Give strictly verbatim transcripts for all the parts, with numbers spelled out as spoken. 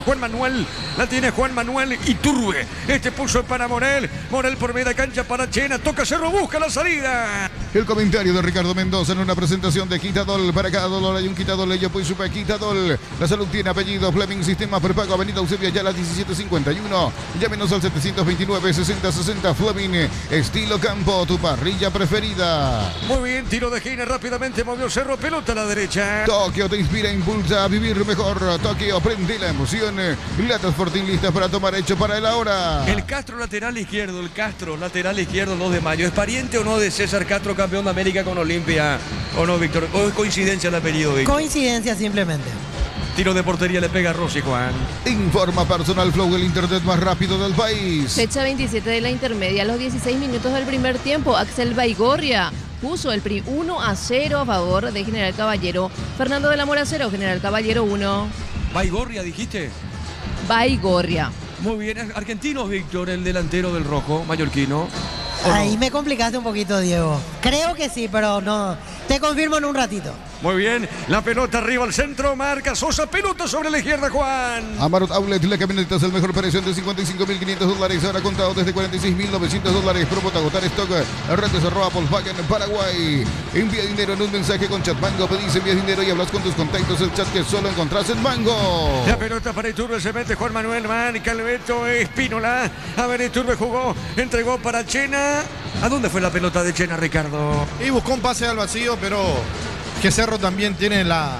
Juan Manuel, la tiene Juan Manuel Iturbe. Este puso para Morel. Morel por media cancha para Chena. Toca Cerro, busca la salida. El comentario de Ricardo Mendoza en una presentación de Quitadol. Para cada dólar hay un Quitadol. Ello pues supe Quitadol. La salud tiene apellido. Fleming Sistema Prepago. Avenida Eusebio Ayala diecisiete cincuenta y uno. Llámenos al setecientos veintinueve sesenta sesenta. Fleming. Estilo campo. Tu parrilla preferida. Muy bien. Tiro de esquina. Rápidamente movió Cerro. Pelota a la derecha. Tokio te inspira, impulsa a vivir mejor. Tokio, prende la emoción. Latas Fortín listas para tomar, hecho para el ahora. El Castro lateral izquierdo, el Castro lateral izquierdo, dos de mayo. ¿Es pariente o no de César Castro, campeón de América con Olimpia? ¿O no, Víctor? ¿O es coincidencia el apellido, Víctor? Coincidencia simplemente. Tiro de portería le pega a Rossi, Juan. Informa Personal Flow, el internet más rápido del país. Fecha veintisiete de la intermedia, a los dieciséis minutos del primer tiempo, Axel Baigorria puso el uno a cero a favor de General Caballero. Fernando de la Mora cero, General Caballero uno. Baigorria, dijiste. Baigorria. Muy bien, argentino Víctor, el delantero del rojo, mallorquino. Ahí no? Me complicaste un poquito, Diego. Creo que sí, pero no. Te confirmo en un ratito. Muy bien, la pelota arriba al centro, marca Sosa, pelota sobre la izquierda, Juan. Amarot Outlet, la camioneta es el mejor precio de cincuenta y cinco mil quinientos dólares, ahora contado desde cuarenta y seis mil novecientos dólares. Promo agotar stock, redes arroba Volkswagen Paraguay. Envía dinero en un mensaje con Chat Mango, pedís envías dinero y hablas con tus contactos, el chat que solo encontrás en Mango. La pelota para Iturbe, se mete Juan Manuel, marca el Beto Espínola. A ver, Iturbe jugó, entregó para Chena. ¿A dónde fue la pelota de Chena, Ricardo? Y buscó un pase al vacío, pero que Cerro también tiene la,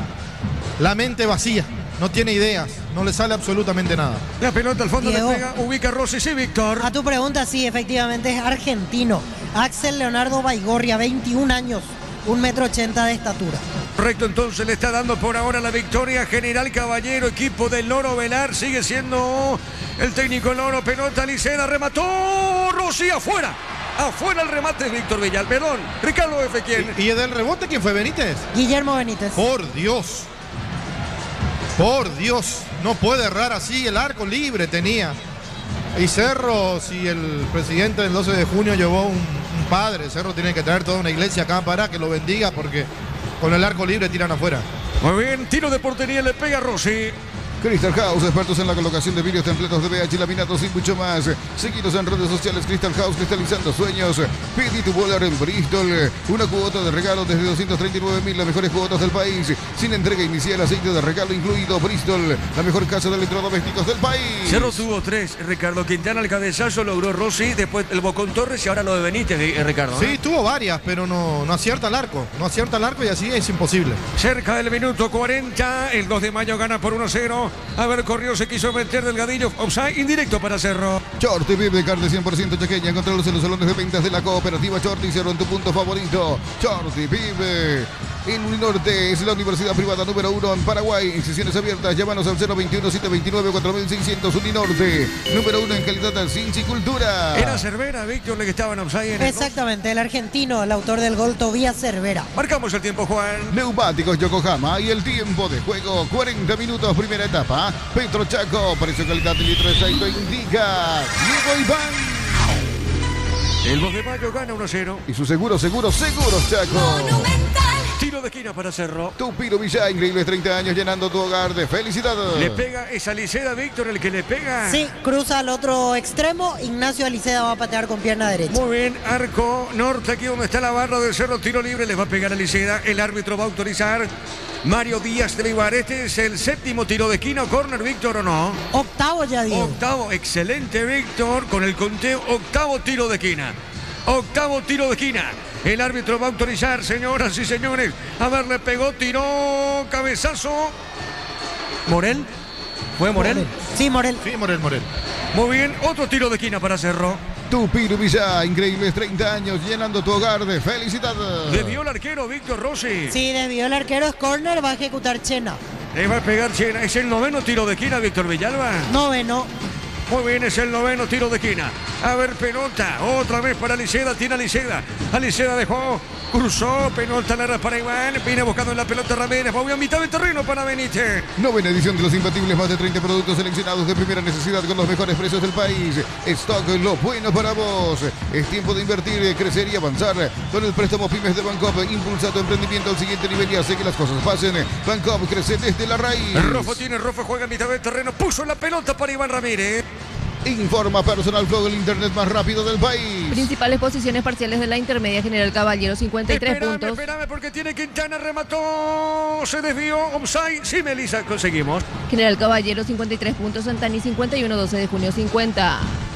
la mente vacía. No tiene ideas, no le sale absolutamente nada. La pelota al fondo Diego, le pega, ubica a Rossi, sí, Víctor. A tu pregunta, sí, efectivamente es argentino. Axel Leonardo Baigorria, veintiún años, un metro ochenta de estatura. Correcto, entonces le está dando por ahora la victoria General Caballero, equipo del Loro Velar, sigue siendo el técnico Loro, pelota Liceda, remató Rossi, afuera. Afuera el remate de Víctor Villal, perdón, Ricardo F. ¿Quién? ¿Y, y del rebote quién fue? ¿Benítez? Guillermo Benítez. Por Dios. Por Dios. No puede errar así, el arco libre tenía. Y Cerro, si el presidente del doce de junio llevó un, un padre, Cerro tiene que traer toda una iglesia acá para que lo bendiga porque con el arco libre tiran afuera. Muy bien, tiro de portería, le pega a Rossi. Crystal House, expertos en la colocación de vidrios, templetos de V H, laminatos y mucho más. Seguidos en redes sociales, Crystal House, cristalizando sueños. Pedí tu bola en Bristol. Una cuota de regalo desde doscientos treinta y nueve mil, las mejores cuotas del país. Sin entrega inicial, aceite de regalo incluido. Bristol, la mejor casa de electrodomésticos del país. Cerro tuvo tres, Ricardo. Quintana al cabezazo, logró Rossi, después el Bocón Torres y ahora lo de Benítez, eh, Ricardo. Sí, tuvo varias, pero no, no acierta el arco. No acierta el arco y así es imposible. Cerca del minuto cuarenta, el dos de mayo gana por uno cero. A ver, corrió, se quiso meter Delgadillo. Offside, indirecto para Cerro. Shorty Vive, carne cien por ciento chaqueña. Encontrarlos en los salones de ventas de la cooperativa Shorty. Cerro en tu punto favorito. Shorty Vive. En Uninorte es la universidad privada número uno en Paraguay. En sesiones abiertas, llámanos al cero veintiuno, setecientos veintinueve, cuatro mil seiscientos. Uninorte, número uno en calidad de ciencia y cultura. Era Cervera, Víctor, el que estaba en offside. En Exactamente, el, el argentino, el autor del gol, Tobías Cervera. Marcamos el tiempo, Juan. Neumáticos Yokohama y el tiempo de juego, cuarenta minutos, primera etapa. Petro Chaco, precio calidad de litro exacto indica Diego Iván. El dos de mayo gana uno cero. Y su seguro, seguro, seguros Chaco. Monumental. Tiro de esquina para Cerro. Tupiro Villa, increíbles treinta años llenando tu hogar de felicidad. Le pega esa Liceda, Víctor, el que le pega. Sí, cruza al otro extremo. Ignacio Aliceda va a patear con pierna derecha. Muy bien, arco norte, aquí donde está la barra del Cerro, tiro libre, le va a pegar a Liceda. El árbitro va a autorizar. Mario Díaz de Vivar, este es el séptimo tiro de esquina o córner, Víctor, ¿o no? Octavo ya, Diego. Octavo, excelente, Víctor, con el conteo, octavo tiro de esquina. Octavo tiro de esquina. El árbitro va a autorizar, señoras y señores. A ver, le pegó, tiró, cabezazo. ¿Morel? ¿Fue Morel? Morel. Sí, Morel. Sí, Morel, Morel. Muy bien, otro tiro de esquina para Cerro. Tupiro Villa, increíbles treinta años llenando tu hogar de felicidad. Desvió el arquero, Víctor Rossi. Sí, desvió el arquero, es córner, va a ejecutar Chena. Le va a pegar Chena. Es el noveno tiro de esquina, Víctor Villalba. Noveno. Muy bien, es el noveno tiro de esquina. A ver, pelota. Otra vez para Liceda. Tiene a Liceda. A Liceda dejó. Cruzó. Pelota larga para Iván. Viene buscando en la pelota Ramírez. Va a mitad de terreno para Benítez. Novena edición de Los Imbatibles. Más de treinta productos seleccionados de primera necesidad con los mejores precios del país. Stock, lo bueno para vos. Es tiempo de invertir, crecer y avanzar. Con el préstamo Pymes de Bancop. Impulsa tu emprendimiento al siguiente nivel y hace que las cosas pasen. Bancop crece desde la raíz. El Rofo tiene. Rofo juega a mitad de terreno. Puso la pelota para Iván Ramírez. Informa Personal Flow, el internet más rápido del país. Principales posiciones parciales de la intermedia. General Caballero, cincuenta y tres espérame, puntos. Espérame, porque tiene Quintana, remató, se desvió, offside. Sí, Melissa, conseguimos. General Caballero, cincuenta y tres puntos. Santani, cincuenta y uno. doce de junio, cincuenta.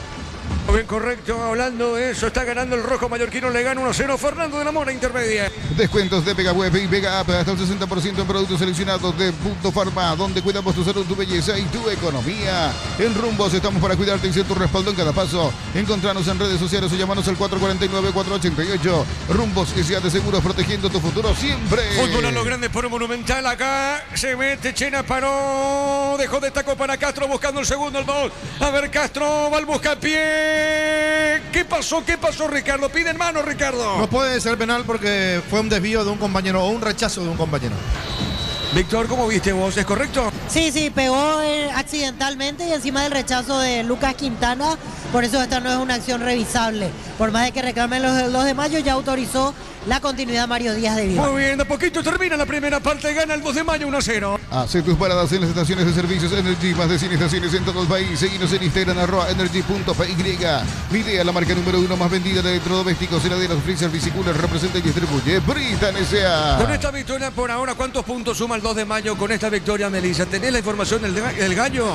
Bien, correcto, hablando de eso, está ganando el rojo mallorquino, le gana uno a cero Fernando de la Mora, intermedia. Descuentos de Vega Web y Vega App hasta el sesenta por ciento en productos seleccionados de Punto Farma, donde cuidamos tu salud, tu belleza y tu economía. En Rumbos estamos para cuidarte y ser tu respaldo en cada paso. Encontranos en redes sociales o llamanos al cuatro cuatro nueve, cuatro ocho ocho. Rumbos S A de Seguros, protegiendo tu futuro siempre. Fútbol a lo grande por un Monumental, acá se mete, Chena paró, dejó de taco para Castro buscando el segundo, el dos. A ver, Castro va al buscapié. ¿Qué pasó? ¿Qué pasó, Ricardo? Piden mano, Ricardo. No puede ser penal porque fue un desvío de un compañero o un rechazo de un compañero. Víctor, ¿cómo viste vos? ¿Es correcto? Sí, sí, pegó eh, accidentalmente y encima del rechazo de Lucas Quintana. Por eso esta no es una acción revisable. Por más de que reclamen los del dos de mayo, ya autorizó la continuidad Mario Díaz de Vivar. Muy bien, de poquito termina la primera parte, gana el dos de mayo uno a cero. Hace tus paradas en las estaciones de servicios Energy, más de cien estaciones en todo el país. Seguinos en Instagram, arroba energy punto p y. Midea, la marca número uno más vendida de electrodomésticos, heladeras, freezer, bicicletas, representa y distribuye Britan S A. Con esta victoria por ahora, ¿cuántos puntos suma el dos de mayo con esta victoria, Melissa? ¿Tenés la información del, del gallo?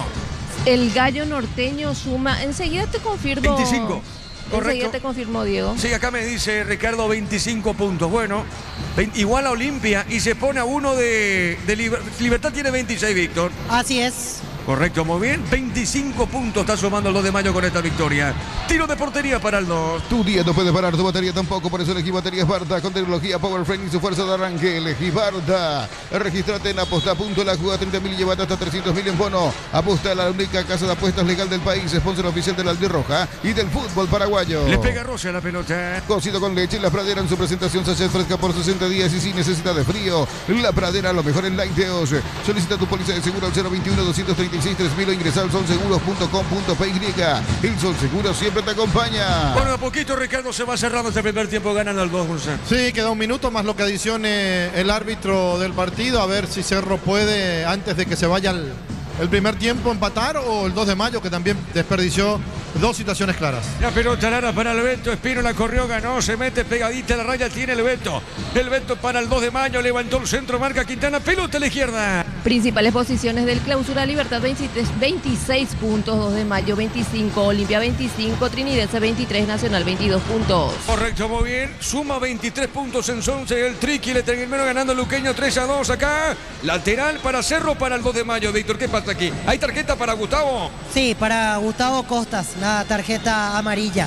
El gallo norteño suma, enseguida te confirmo. veinticinco. Correcto. Enseguida te confirmó, Diego. Sí, acá me dice Ricardo veinticinco puntos. Bueno, igual a Olimpia y se pone a uno de, de Liber, Libertad tiene veintiséis, Víctor. Así es. Correcto, muy bien. veinticinco puntos está sumando el dos de mayo con esta victoria. Tiro de portería para el dos. Tu día no puede parar, tu batería tampoco. Por eso elegí baterías Barda con tecnología Power Frame y su fuerza de arranque. Elegí Barda. Regístrate en aposta punto la jugada treinta mil y llévate hasta trescientos mil en bono. Apuesta a la única casa de apuestas legal del país. Sponsor oficial de la Albirroja y del fútbol paraguayo. Le pega roce a la pelota. Cocido con leche, La Pradera en su presentación sachet fresca por sesenta días y sin necesidad de frío. La Pradera, lo mejor en lácteos. Solicita tu póliza de seguro al cero veintiuno, doscientos treinta y seis, tres mil o ingresa al solseguros punto com punto p y. El Sol Seguro siempre te acompaña. Bueno, a poquito, Ricardo, se va cerrando este primer tiempo, ganando el dos. Sí, queda un minuto más lo que adicione el árbitro del partido. A ver si Cerro puede, antes de que se vaya el, el primer tiempo, empatar, o el dos de mayo, que también desperdició dos situaciones claras. La pelota larga para el Beto, Espino la corrió, ganó, se mete pegadita a la raya, tiene el Beto. El Beto para el dos de mayo, levantó el centro, marca Quintana, pelota a la izquierda. Principales posiciones del Clausura: Libertad veintitrés, veintiséis puntos, dos de mayo veinticinco, Olimpia veinticinco, Trinidense veintitrés, Nacional veintidós puntos. Correcto, muy bien, suma veintitrés puntos en once, el Triqui le terminó ganando Luqueño tres a dos acá. Lateral para Cerro para el dos de mayo, Víctor, ¿qué pasa aquí? ¿Hay tarjeta para Gustavo? Sí, para Gustavo Costas, la tarjeta amarilla.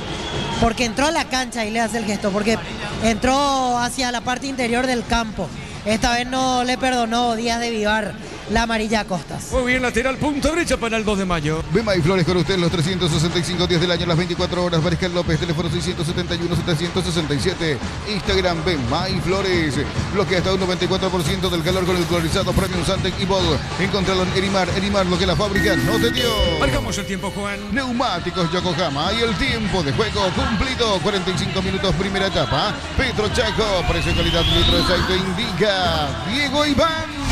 Porque entró a la cancha y le hace el gesto, porque entró hacia la parte interior del campo. Esta vez no le perdonó Díaz de Vivar la amarilla a Costas. Muy bien, lateral, punta derecha para el dos de mayo. Bema y Flores con usted los trescientos sesenta y cinco días del año, las veinticuatro horas. Mariscal López, teléfono seiscientos setenta y uno, setecientos sesenta y siete. Instagram Bema y Flores. Bloquea hasta un noventa y cuatro por ciento del calor con el colorizado Premium Santec y Ball. Encontralo en Erimar. Erimar, lo que la fábrica no te dio. Marcamos el tiempo, Juan. Neumáticos Yokohama y el tiempo de juego cumplido. cuarenta y cinco minutos, primera etapa. Petro Chaco, precio, calidad, litro de aceite indica Diego Iván.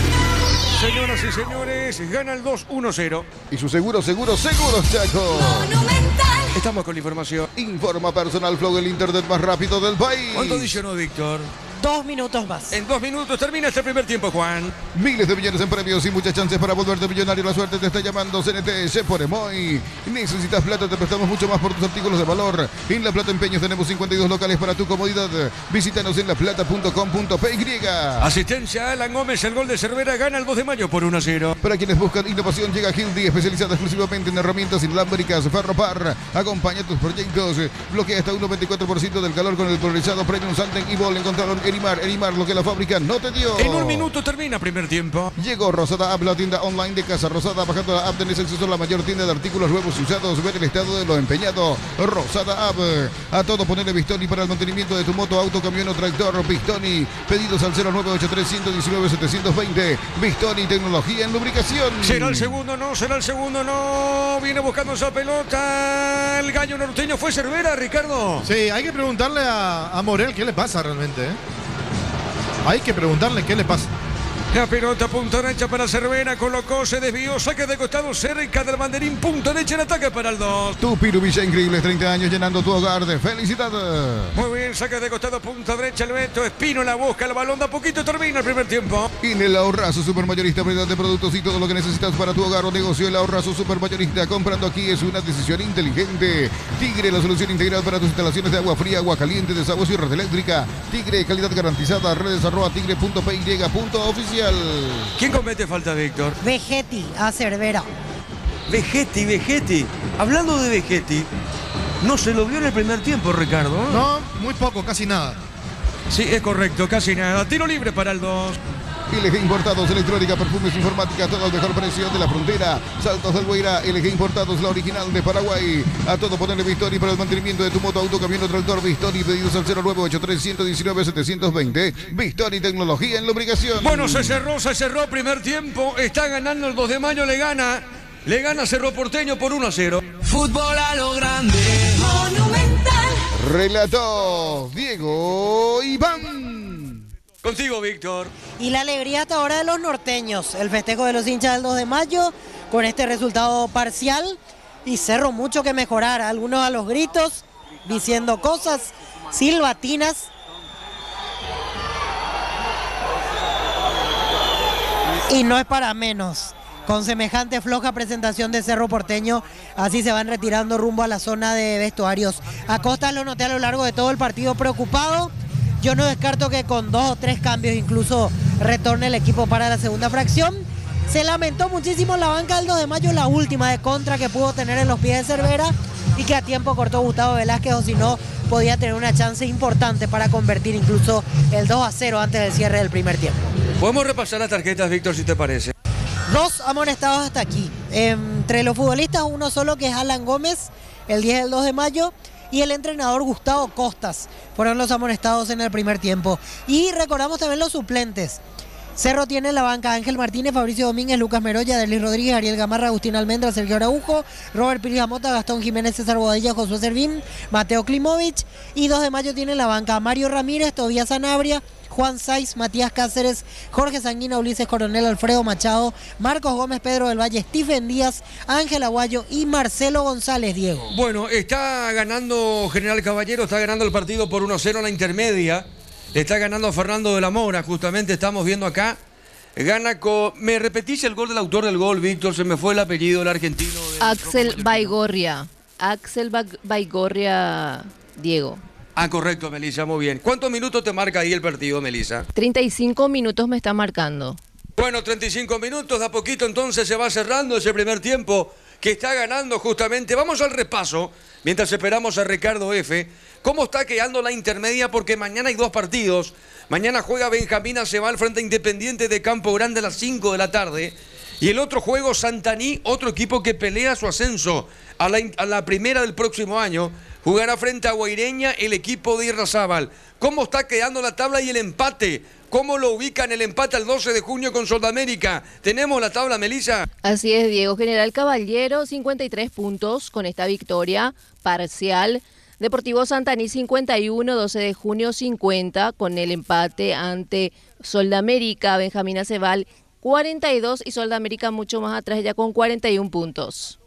Señoras y señores, gana el dos uno cero. Y su seguro, seguro, seguro, Chaco. Monumental. Estamos con la información. Informa Personal Flow, el internet más rápido del país. ¿Cuánto adicionó, Víctor? Dos minutos más. En dos minutos termina este primer tiempo, Juan. Miles de millones en premios y muchas chances para volverte millonario. La suerte te está llamando. C N T se pone muy. Necesitas plata, te prestamos mucho más por tus artículos de valor. En La Plata Empeños tenemos cincuenta y dos locales para tu comodidad. Visítanos en laplata punto com punto p y. Asistencia a Alan Gómez, el gol de Cervera gana el dos de mayo por uno a cero. Para quienes buscan innovación, llega Hildy, especializada exclusivamente en herramientas inalámbricas. Ferropar, acompaña tus proyectos. Bloquea hasta un noventa y cuatro por ciento del calor con el polarizado Premium Santec y Ball. Encontraron Erimar, Erimar, lo que la fábrica no te dio. En un minuto termina primer tiempo. Llegó Rosada App, la tienda online de Casa Rosada. Bajando la app tenés acceso a la mayor tienda de artículos nuevos y usados. Ver el estado de lo empeñado. Rosada App. A todo ponerle Bistoni para el mantenimiento de tu moto, auto, camión o tractor. Bistoni. Pedidos al cero nueve ocho tres, uno uno nueve, siete dos cero. Bistoni, tecnología en lubricación. Será el segundo, no, será el segundo, no. Viene buscando esa pelota. El gallo norteño fue Cervera, Ricardo. Sí, hay que preguntarle a, a Morel qué le pasa realmente, ¿eh? Hay que preguntarle qué le pasa. La pelota punta derecha para Cervera, colocó, se desvió, saque de costado cerca del banderín, punta derecha en ataque para el dos. Tu Pirubilla increíble, treinta años llenando tu hogar de felicidad. Muy bien, saque de costado, punta derecha, el Beto, Espino la busca, el balón da poquito, termina el primer tiempo. Y en el Ahorrazo Supermayorista, variedad de productos y todo lo que necesitas para tu hogar o negocio. El Ahorrazo Supermayorista, comprando aquí es una decisión inteligente. Tigre, la solución integral para tus instalaciones de agua fría, agua caliente, desaguos y red eléctrica. Tigre, calidad garantizada, redes arroba tigre punto p y punto oficial. ¿Quién comete falta, Víctor? Vegetti a Cervera. Vegetti, Vegetti. Hablando de Vegetti, no se lo vio en el primer tiempo, Ricardo. No, muy poco, casi nada. Sí, es correcto, casi nada. Tiro libre para el dos. L G Importados, electrónica, perfumes, informática, todo al mejor precio de la frontera. Saltos del Guairá, L G Importados, la original de Paraguay. A todo ponerle Bistoni para el mantenimiento de tu moto, auto, camión o tractor. Bistoni, pedidos al cero nueve ocho tres, uno uno nueve, siete dos cero. Bistoni, tecnología en lubricación. Bueno, se cerró, se cerró primer tiempo. Está ganando el dos de mayo, le gana. Le gana Cerro Porteño por uno a cero. Fútbol a lo grande. Monumental. Relató Diego Iván. Contigo, Víctor. Y la alegría hasta ahora de los norteños. El festejo de los hinchas del dos de mayo con este resultado parcial. Y Cerro mucho que mejorar. Algunos a los gritos, diciendo cosas, silbatinas. Y no es para menos. Con semejante floja presentación de Cerro Porteño, así se van retirando rumbo a la zona de vestuarios. Acosta lo noté a lo largo de todo el partido preocupado. Yo no descarto que con dos o tres cambios incluso retorne el equipo para la segunda fracción. Se lamentó muchísimo la banca del dos de mayo, la última de contra que pudo tener en los pies de Cervera y que a tiempo cortó Gustavo Velázquez, o si no, podía tener una chance importante para convertir incluso el dos a cero antes del cierre del primer tiempo. Podemos repasar las tarjetas, Víctor, si te parece. Dos amonestados hasta aquí. Entre los futbolistas, uno solo que es Alan Gómez, el diez del dos de mayo, y el entrenador Gustavo Costas. Fueron los amonestados en el primer tiempo. Y recordamos también los suplentes. Cerro tiene en la banca Ángel Martínez, Fabricio Domínguez, Lucas Meroya, Delis Rodríguez, Ariel Gamarra, Agustín Almendra, Sergio Araujo, Robert Pires Mota, Gastón Jiménez, César Bodilla, Josué Servín, Mateo Klimovich. Y dos de mayo tiene en la banca Mario Ramírez, Tobías Sanabria, Juan Saiz, Matías Cáceres, Jorge Sanguina, Ulises Coronel, Alfredo Machado, Marcos Gómez, Pedro del Valle, Stephen Díaz, Ángel Aguayo y Marcelo González, Diego. Bueno, está ganando General Caballero, está ganando el partido por uno a cero en la intermedia. Está ganando Fernando de la Mora, justamente estamos viendo acá. Gana con... ¿Me repetís el gol del autor del gol, Víctor? Se me fue el apellido, el argentino. Axel Baigorria. Axel Baigorria, Diego. Ah, correcto, Melissa, muy bien. ¿Cuántos minutos te marca ahí el partido, Melissa? treinta y cinco minutos me está marcando. Bueno, treinta y cinco minutos, de a poquito entonces se va cerrando ese primer tiempo que está ganando justamente. Vamos al repaso, mientras esperamos a Ricardo F. ¿Cómo está quedando la intermedia? Porque mañana hay dos partidos. Mañana juega Benjamín Acebal frente a Independiente de Campo Grande a las cinco de la tarde. Y el otro juego, Santaní, otro equipo que pelea su ascenso a la, a la primera del próximo año. Jugará frente a Guaireña el equipo de Irrazábal. ¿Cómo está quedando la tabla y el empate? ¿Cómo lo ubican el empate al doce de junio con Soldamérica? ¿Tenemos la tabla, Melissa? Así es, Diego. General Caballero, cincuenta y tres puntos con esta victoria parcial. Deportivo Santaní, cincuenta y uno, doce de junio, cincuenta, con el empate ante Soldamérica. Benjamín Acebal, cuarenta y dos, y Soldamérica mucho más atrás, ya con cuarenta y uno puntos.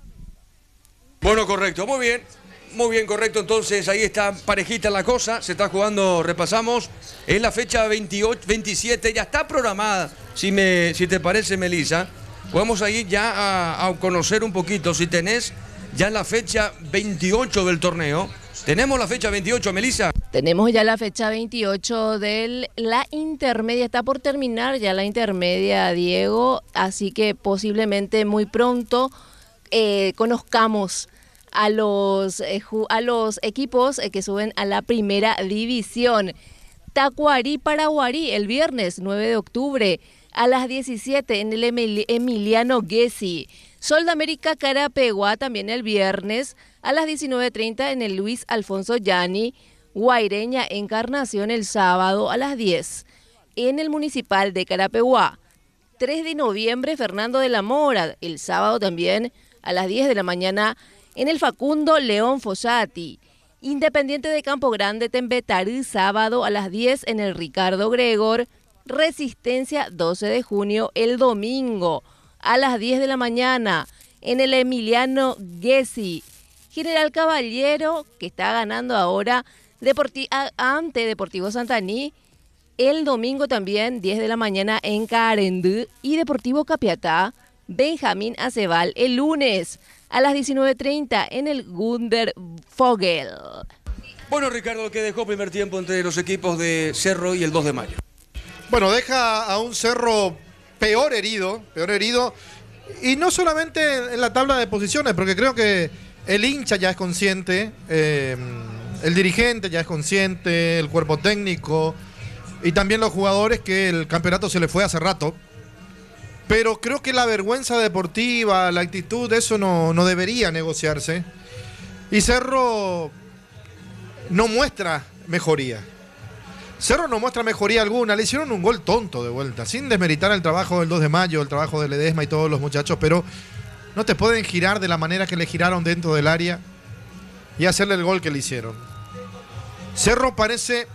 Bueno, correcto, muy bien. Muy bien, correcto, entonces ahí está parejita la cosa, se está jugando, repasamos, es la fecha veintiocho, veintisiete, ya está programada, si, me, si te parece, Melissa, vamos a ir ya a, a conocer un poquito, si tenés ya la fecha veintiocho del torneo, ¿tenemos la fecha veintiocho, Melissa? Tenemos ya la fecha veintiocho de la intermedia, está por terminar ya la intermedia, Diego, así que posiblemente muy pronto eh, conozcamos a los, eh, a los equipos eh, que suben a la primera división. Tacuarí Paraguarí el viernes nueve de octubre a las diecisiete en el Emil- Emiliano Gessi. Sol de América Carapeguá también el viernes a las diecinueve treinta en el Luis Alfonso Yani. Guaireña Encarnación el sábado a las diez en el Municipal de Carapeguá. tres de noviembre Fernando de la Mora el sábado también a las diez de la mañana en el Facundo León Fossati. Independiente de Campo Grande Tembetarí sábado a las diez en el Ricardo Gregor. Resistencia doce de junio el domingo a las diez de la mañana en el Emiliano Gessi. General Caballero, que está ganando ahora Deporti- a- ante Deportivo Santaní, el domingo también diez de la mañana en Carendú, y Deportivo Capiatá, Benjamín Acebal el lunes a las diecinueve treinta en el Gunder Fogel. Bueno, Ricardo, ¿qué dejó primer tiempo entre los equipos de Cerro y el dos de mayo? Bueno, deja a un Cerro peor herido, peor herido, y no solamente en la tabla de posiciones, porque creo que el hincha ya es consciente, eh, el dirigente ya es consciente, el cuerpo técnico y también los jugadores, que el campeonato se le fue hace rato. Pero creo que la vergüenza deportiva, la actitud, eso no, no debería negociarse. Y Cerro no muestra mejoría. Cerro no muestra mejoría alguna. Le hicieron un gol tonto de vuelta, sin desmeritar el trabajo del dos de mayo, el trabajo de Ledesma y todos los muchachos, pero no te pueden girar de la manera que le giraron dentro del área y hacerle el gol que le hicieron. Cerro parece,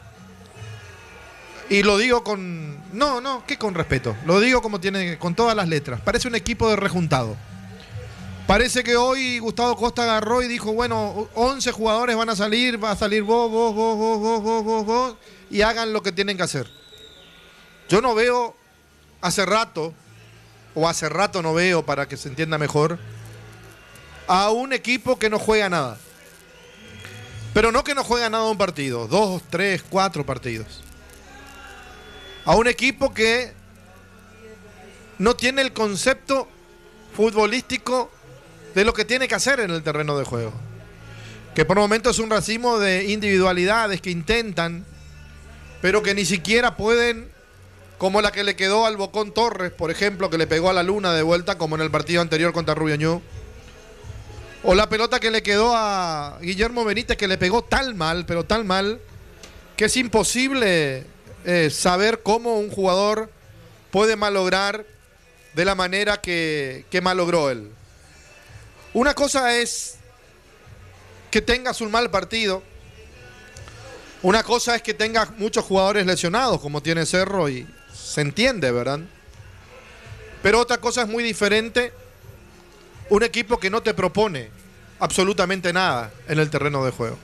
y lo digo con... No, no, que con respeto. Lo digo como tiene, con todas las letras. Parece un equipo de rejuntado. Parece que hoy Gustavo Costa agarró y dijo, bueno, once jugadores van a salir, va a salir vos, vos, vos, vos, vos, vos, vos, vos, y hagan lo que tienen que hacer. Yo no veo hace rato, o hace rato no veo, para que se entienda mejor, a un equipo que no juega nada. Pero no que no juega nada un partido, dos, tres, cuatro partidos. A un equipo que no tiene el concepto futbolístico de lo que tiene que hacer en el terreno de juego. Que por momentos es un racimo de individualidades que intentan, pero que ni siquiera pueden, como la que le quedó al Bocón Torres, por ejemplo, que le pegó a la Luna de vuelta, como en el partido anterior contra Rubio Ñu. O la pelota que le quedó a Guillermo Benítez, que le pegó tan mal, pero tan mal, que es imposible eh, saber cómo un jugador puede malograr de la manera que, que malogró él. Una cosa es que tengas un mal partido. Una cosa es que tengas muchos jugadores lesionados, como tiene Cerro, y se entiende, ¿verdad? Pero otra cosa es muy diferente, un equipo que no te propone absolutamente nada en el terreno de juego.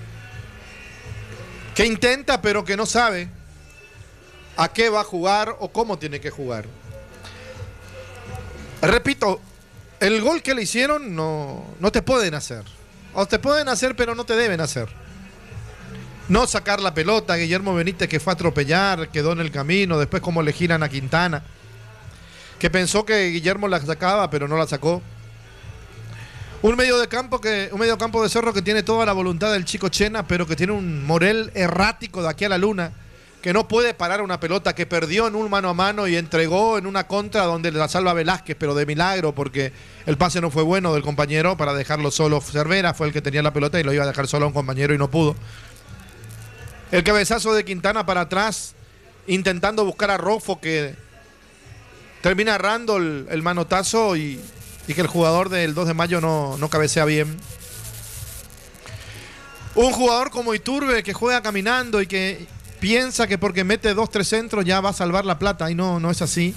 Que intenta, pero que no sabe a qué va a jugar o cómo tiene que jugar. Repito, el gol que le hicieron no, no te pueden hacer. O te pueden hacer, pero no te deben hacer. No sacar la pelota, Guillermo Benítez, que fue a atropellar, quedó en el camino, después como le giran a Quintana, que pensó que Guillermo la sacaba, pero no la sacó. Un medio de campo que, un medio campo de Cerro que tiene toda la voluntad del Chico Chena, pero que tiene un Morel errático de aquí a la luna, que no puede parar una pelota, que perdió en un mano a mano y entregó en una contra donde la salva Velázquez, pero de milagro, porque el pase no fue bueno del compañero para dejarlo solo. Cervera fue el que tenía la pelota y lo iba a dejar solo a un compañero y no pudo. El cabezazo de Quintana para atrás, intentando buscar a Rofo, que termina errando el, el manotazo y, y que el jugador del dos de mayo no, no cabecea bien. Un jugador como Iturbe, que juega caminando y que piensa que porque mete dos, tres centros ya va a salvar la plata, y no, no es así.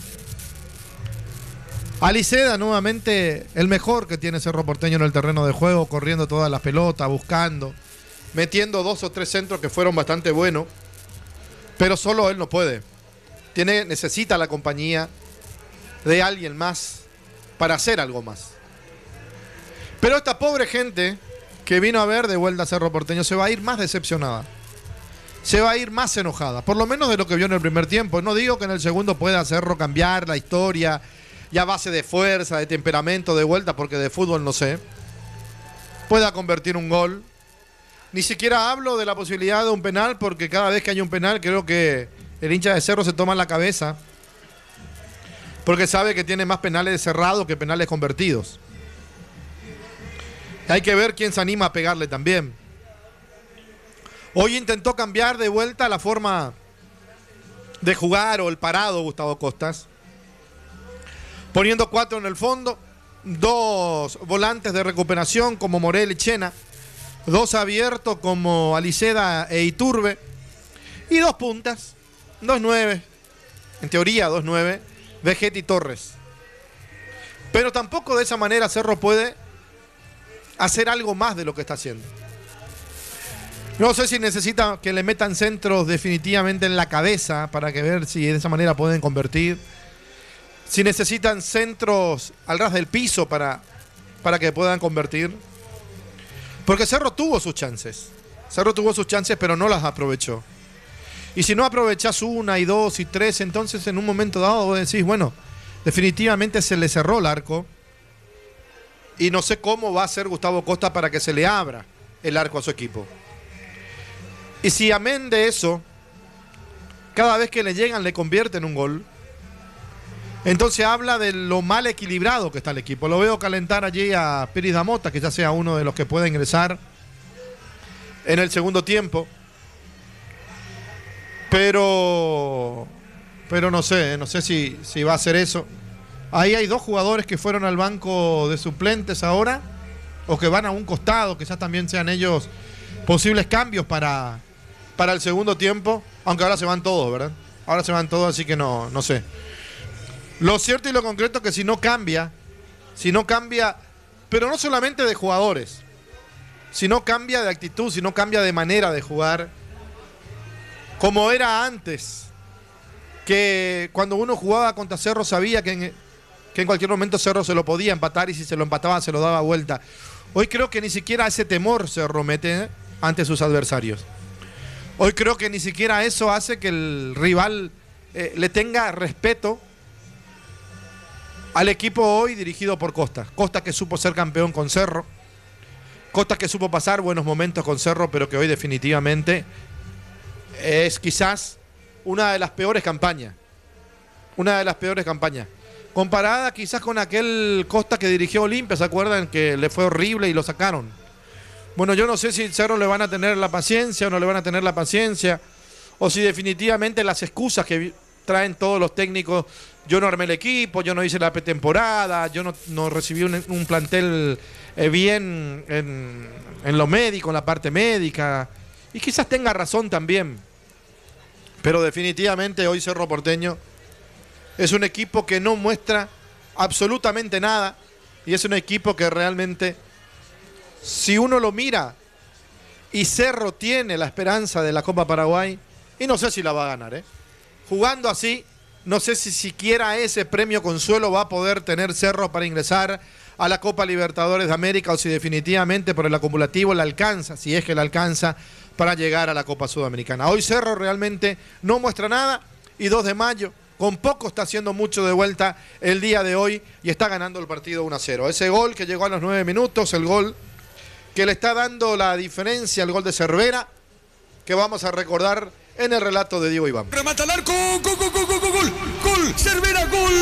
Aliceda, nuevamente el mejor que tiene Cerro Porteño en el terreno de juego, corriendo todas las pelotas, buscando, metiendo dos o tres centros que fueron bastante buenos, pero solo él no puede. Tiene, necesita la compañía de alguien más para hacer algo más. Pero esta pobre gente que vino a ver de vuelta a Cerro Porteño se va a ir más decepcionada. Se va a ir más enojada, por lo menos de lo que vio en el primer tiempo. No digo que en el segundo pueda Cerro cambiar la historia, ya a base de fuerza, de temperamento, de vuelta, porque de fútbol no sé. Pueda convertir un gol. Ni siquiera hablo de la posibilidad de un penal, porque cada vez que hay un penal creo que el hincha de Cerro se toma la cabeza, porque sabe que tiene más penales cerrados que penales convertidos. Hay que ver quién se anima a pegarle también. Hoy intentó cambiar de vuelta la forma de jugar o el parado Gustavo Costas, poniendo cuatro en el fondo, dos volantes de recuperación como Morel y Chena, dos abiertos como Aliceda e Iturbe, y dos puntas, dos nueve, en teoría dos nueve, Vegetti y Torres. Pero tampoco de esa manera Cerro puede hacer algo más de lo que está haciendo. No sé si necesita que le metan centros definitivamente en la cabeza para que ver si de esa manera pueden convertir. Si necesitan centros al ras del piso para, para que puedan convertir. Porque Cerro tuvo sus chances. Cerro tuvo sus chances, pero no las aprovechó. Y si no aprovechás una y dos y tres, entonces en un momento dado vos decís, bueno, definitivamente se le cerró el arco. Y no sé cómo va a hacer Gustavo Costa para que se le abra el arco a su equipo. Y si amén de eso, cada vez que le llegan le convierten un gol, entonces habla de lo mal equilibrado que está el equipo. Lo veo calentar allí a Piris Damota, que ya sea uno de los que pueda ingresar en el segundo tiempo. Pero, pero no sé, no sé si, si va a hacer eso. Ahí hay dos jugadores que fueron al banco de suplentes ahora, o que van a un costado, quizás también sean ellos posibles cambios para, para el segundo tiempo, aunque ahora se van todos, ¿verdad? Ahora se van todos, así que no, no sé. Lo cierto y lo concreto es que si no cambia, si no cambia, pero no solamente de jugadores, si no cambia de actitud, si no cambia de manera de jugar, como era antes, que cuando uno jugaba contra Cerro sabía que en, que en cualquier momento Cerro se lo podía empatar y si se lo empataba se lo daba vuelta. Hoy creo que ni siquiera ese temor Cerro mete ante sus adversarios. Hoy creo que ni siquiera eso hace que el rival eh, le tenga respeto al equipo hoy dirigido por Costa. Costa que supo ser campeón con Cerro. Costa que supo pasar buenos momentos con Cerro, pero que hoy definitivamente es quizás una de las peores campañas. Una de las peores campañas. Comparada quizás con aquel Costa que dirigió Olimpia, ¿se acuerdan? Que le fue horrible y lo sacaron. Bueno, yo no sé si Cerro le van a tener la paciencia o no le van a tener la paciencia, o si definitivamente las excusas que traen todos los técnicos, yo no armé el equipo, yo no hice la pretemporada, yo no, no recibí un, un plantel eh, bien en, en lo médico, en la parte médica, y quizás tenga razón también, pero definitivamente hoy Cerro Porteño es un equipo que no muestra absolutamente nada, y es un equipo que realmente, si uno lo mira, y Cerro tiene la esperanza de la Copa Paraguay, y no sé si la va a ganar, ¿eh? Jugando así, no sé si siquiera ese premio consuelo va a poder tener Cerro para ingresar a la Copa Libertadores de América, o si definitivamente por el acumulativo le alcanza, si es que le alcanza, para llegar a la Copa Sudamericana. Hoy Cerro realmente no muestra nada, y dos de mayo, con poco está haciendo mucho de vuelta el día de hoy, y está ganando el partido uno a cero. Ese gol que llegó a los nueve minutos, el gol que le está dando la diferencia, el gol de Cervera, que vamos a recordar en el relato de Diego Iván. Remata al arco, gol, gol, gol, gol, gol, gol, gol, Cervera, gol.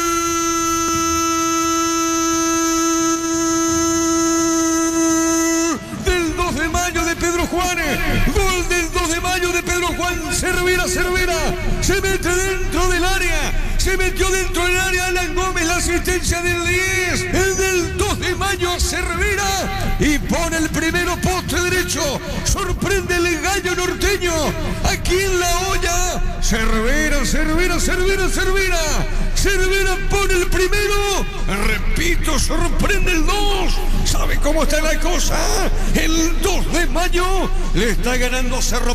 Del dos de mayo de Pedro Juan, gol del dos de mayo de Pedro Juan, Cervera, Cervera, se mete dentro del área, se metió dentro del área Alan Gómez, la asistencia del diez, el del dos de mayo, Cervera, y pone el primero poste derecho, sorprende el gallo norteño, aquí en la olla, Cervera, Cervera, Cervera, Cervera, Cervera pone el primero, repito, sorprende el dos, ¿sabe cómo está la cosa? El dos de mayo le está ganando Cerro